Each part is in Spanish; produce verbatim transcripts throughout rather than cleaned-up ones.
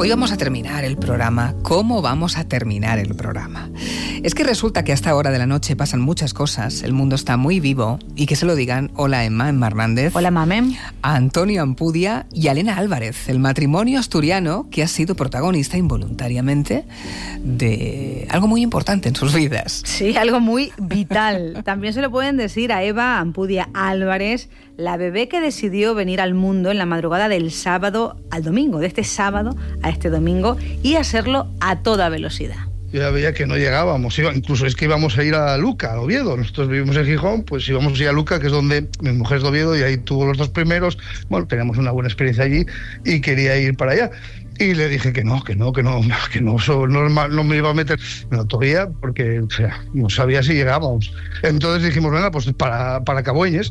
Hoy vamos a terminar el programa. ¿Cómo vamos a terminar el programa? Es que resulta que a esta hora de la noche pasan muchas cosas, el mundo está muy vivo, y que se lo digan, hola Emma, Emma Hernández. Hola Mame. A Antonio Ampudia y a Elena Álvarez, el matrimonio asturiano que ha sido protagonista involuntariamente de algo muy importante en sus vidas. Sí, algo muy vital. También se lo pueden decir a Eva Ampudia Álvarez, la bebé que decidió venir al mundo en la madrugada del sábado al domingo, de este sábado a este domingo, y hacerlo a toda velocidad. Yo ya veía que no llegábamos, incluso es que íbamos a ir a Luca, a Oviedo. Nosotros vivimos en Gijón, pues íbamos a ir a Luca, que es donde mi mujer es de Oviedo, y ahí tuvo los dos primeros. Bueno, teníamos una buena experiencia allí y quería ir para allá. Y le dije que no, que no, que no, que no, no, no me iba a meter en la autovía porque, o sea, no sabía si llegábamos. Entonces dijimos, venga, pues para, para Cabueñes.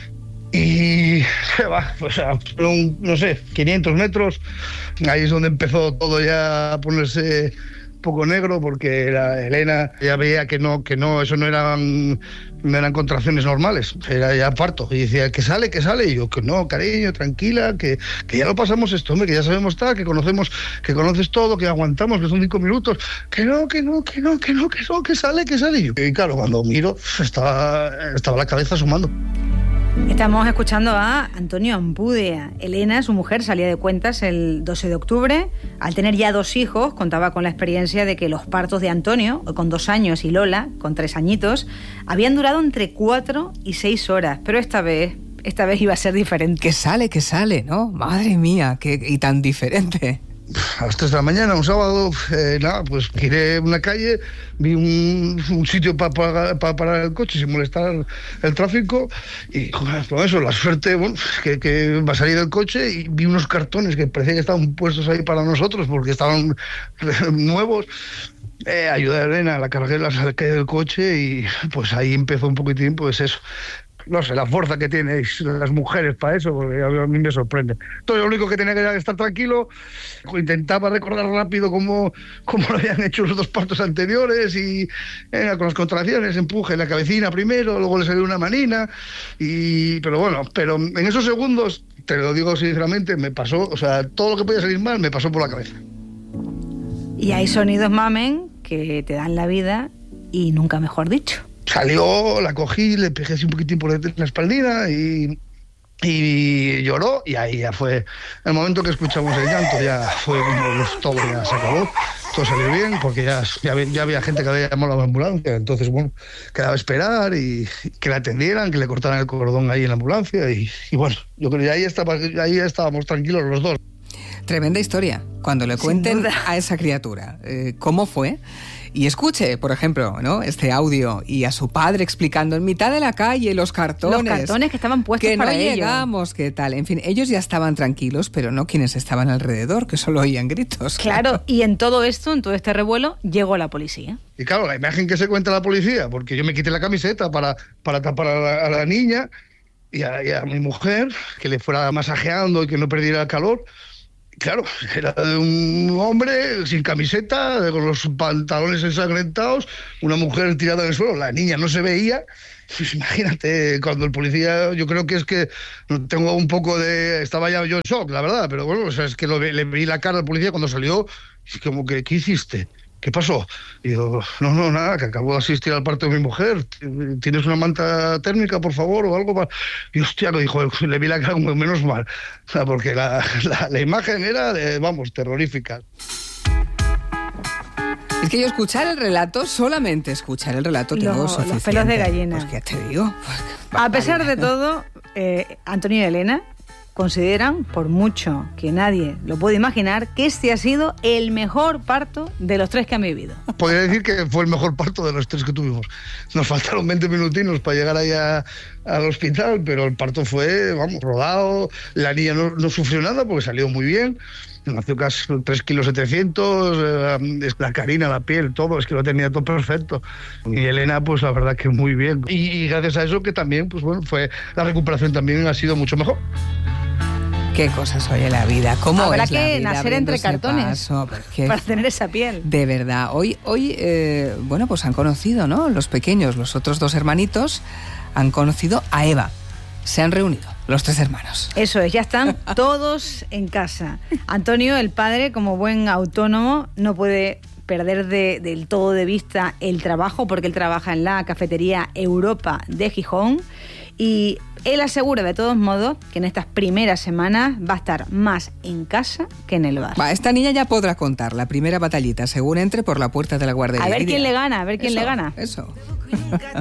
Y se va, o sea, no sé, quinientos metros, ahí es donde empezó todo ya a ponerse un poco negro, porque la Elena ya veía que no, que no, eso no eran, no eran contracciones normales, era ya parto, y decía que sale, que sale, y yo que no, cariño, tranquila, que, que ya lo pasamos esto, hombre, que ya sabemos estar, que conocemos, que conoces todo, que aguantamos, que son cinco minutos, que no, que no, que no, que no, que no, que sale, que sale, y, yo, y claro, cuando miro, estaba, estaba la cabeza asomando. Estamos escuchando a Antonio Ampudia. Elena, su mujer, salía de cuentas el doce de octubre. Al tener ya dos hijos, contaba con la experiencia de que los partos de Antonio, con dos años, y Lola, con tres añitos, habían durado entre cuatro y seis horas. Pero esta vez, esta vez iba a ser diferente. Que sale, que sale, ¿no? Madre mía, que, y tan diferente. A las tres de la mañana, un sábado, eh, nada, pues giré una calle, vi un, un sitio para pa, pa parar el coche sin molestar el, el tráfico, y con eso, la suerte, bueno, que, que va a salir del coche, y vi unos cartones que parecía que estaban puestos ahí para nosotros porque estaban nuevos. Eh, ayudé a Elena, a la cargué, la saqué del coche, y pues ahí empezó un poquitín, pues eso. No sé, la fuerza que tenéis las mujeres para eso, porque a mí me sorprende. Entonces, lo único que tenía que era estar tranquilo, intentaba recordar rápido cómo, cómo lo habían hecho los dos partos anteriores, y eh, con las contracciones, empuje la cabecina primero, luego le salió una manina, y pero bueno, pero en esos segundos, te lo digo sinceramente, me pasó, o sea, todo lo que podía salir mal me pasó por la cabeza. Y hay sonidos, Mamen, que te dan la vida, y nunca mejor dicho. Salió, la cogí, le pegué así un poquitín por la espaldina y, y lloró, y ahí ya fue el momento que escuchamos el llanto, ya fue como todo, ya se acabó, todo salió bien, porque ya, ya, ya había gente que había llamado a la ambulancia, entonces bueno, quedaba esperar y, y que la atendieran, que le cortaran el cordón ahí en la ambulancia, y, y bueno, yo creo que ahí, estaba, ahí estábamos tranquilos los dos. Tremenda historia, cuando le cuenten a esa criatura eh, cómo fue. Y escuche, por ejemplo, ¿no?, este audio, y a su padre explicando en mitad de la calle los cartones. Los cartones que estaban puestos que para no ellos. llegamos, que tal. En fin, ellos ya estaban tranquilos, pero no quienes estaban alrededor, que solo oían gritos. Claro, y en todo esto, en todo este revuelo, llegó la policía. Y claro, la imagen que se cuenta la policía, porque yo me quité la camiseta para, para tapar a la, a la niña y a, y a mi mujer, que le fuera masajeando y que no perdiera el calor. Claro, era de un hombre sin camiseta, con los pantalones ensangrentados, una mujer tirada en el suelo, la niña no se veía. Pues imagínate, cuando el policía, yo creo que es que tengo un poco de... Estaba ya yo en shock, la verdad, pero bueno, o sea, es que lo, le vi la cara al policía cuando salió, y como que, ¿qué hiciste? ¿Qué pasó? Y yo, no, no, nada, que acabo de asistir al parto de mi mujer. ¿Tienes una manta térmica, por favor, o algo para...? Y hostia, lo dijo, le vi la cara como menos mal. O sea, porque la, la, la imagen era, de, vamos, terrorífica. Es que yo escuchar el relato, solamente escuchar el relato tengo Lo, suficiente. Los pelos de gallina. Pues, ¿qué te digo? Pues, a pesar de todo, eh, Antonio y Elena consideran, por mucho que nadie lo puede imaginar, que este ha sido el mejor parto de los tres que han vivido. Podría decir que fue el mejor parto de los tres que tuvimos. Nos faltaron veinte minutinos para llegar ahí a, al hospital, pero el parto fue, vamos, rodado. La niña no, no sufrió nada porque salió muy bien. Nació casi tres kilos setecientos, eh, la carina, la piel, todo, es que lo tenía todo perfecto. Y Elena, pues la verdad que muy bien. Y, y gracias a eso que también, pues bueno, fue la recuperación también ha sido mucho mejor. Qué cosas oye la vida, cómo Habrá es la que vida nacer entre cartones paso, para tener esa piel. De verdad, hoy, hoy eh, bueno, pues han conocido, ¿no?, los pequeños, los otros dos hermanitos, han conocido a Eva, se han reunido. los tres hermanos. Eso es, ya están todos en casa. Antonio, el padre, como buen autónomo, no puede perder de, del todo de vista el trabajo, porque él trabaja en la cafetería Europa de Gijón, y él asegura de todos modos que en estas primeras semanas va a estar más en casa que en el bar. Va, esta niña ya podrá contar la primera batallita según entre por la puerta de la guardería. A ver quién le gana, a ver quién eso, le gana. Eso.